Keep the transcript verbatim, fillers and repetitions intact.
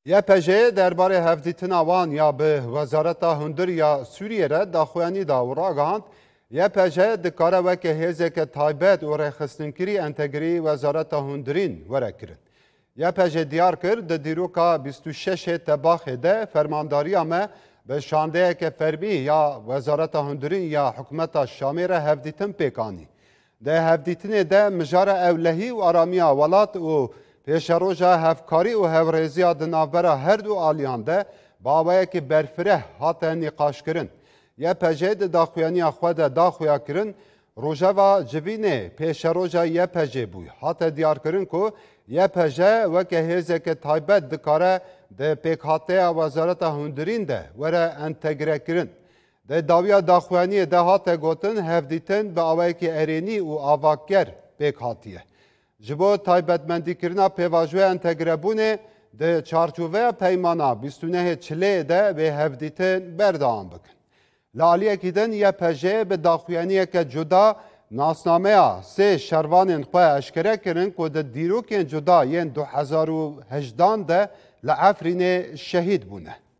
Ye pejê derbarê hevdîtina wan ya bi Wezareta Hundir ya Sûriyê re daxuyanî da û ragihand, ye pejê dikare weke hêzeke taybet û rêxistinekirî entegrî Wezareta Hundirîn were kirin. Ye pejê diyar kir di dîroka bîst û şeşê Tebaxê de fermandariya me bi şandeyeke fermî ya Wezareta Hundirîn ya hikûmeta Şamê re hevdîtin pêk anî. Di hevdîtinê de mijara ewlehî û aramiya welat û pêşeroja hevkarî û hevrêziya di navbera her du aliyan de bawayekî berfireh hate nîqaşkirin. Ye pejê di daxuyaniya xwe de daxuya kirin, rojeva civînê pêşeroja ye pejê bû. Hate diyarkirin ku ye pejê weke hêzeke taybet dikare di pêkhateya Wezareta Hundirîn de were entegre kirin. Di dawiya daxuyaniyê de hate gotin hevdîtin bi awayekî erênî û avakger pêk hatiye. Ji bo taybetmendîkirina pêvajoya entegrebûnê di çarçoveya peymana bîst û nehê çileyê de vê hevdîtin berdewam bikin. Li aliyekî din ye pejê bi daxuyaniyeke cuda nasnameya sê şervanên xwe eşkere kirin ku di dîrokên cuda yên du hezar û hejdan de li Efrînê şehîd bûne.